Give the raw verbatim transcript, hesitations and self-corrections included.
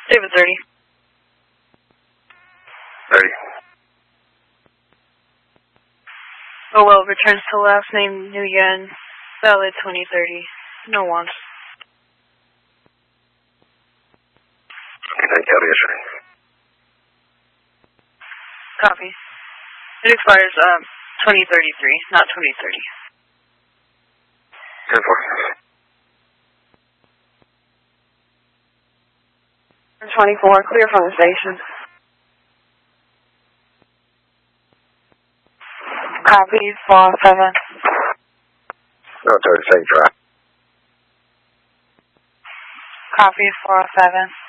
David thirty. thirty. Oh well, returns to last name Nguyen. Valid twenty thirty. No wants. Thank you, yesterday. Copy. It expires um twenty thirty-three, not twenty thirty. ten four. twenty-four, clear from the station. Copy, four seven. No, thirty, safe drive. Copy, four seven.